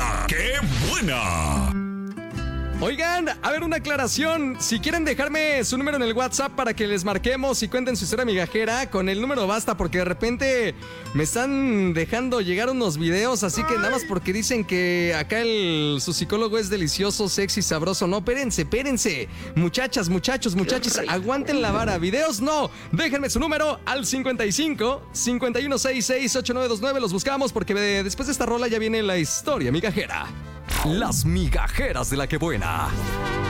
La que buena. Oigan, a ver, una aclaración. Si quieren dejarme su número en el WhatsApp para que les marquemos y cuenten su historia migajera, con el número basta, porque de repente me están dejando llegar unos videos, así que nada más porque dicen que acá su psicólogo es delicioso, sexy, sabroso. No, espérense. Muchachas, muchachos, aguanten la vara. Videos no. Déjenme su número al 55 5166 8929. Los buscamos porque después de esta rola ya viene la historia migajera. Las migajeras de la que buena.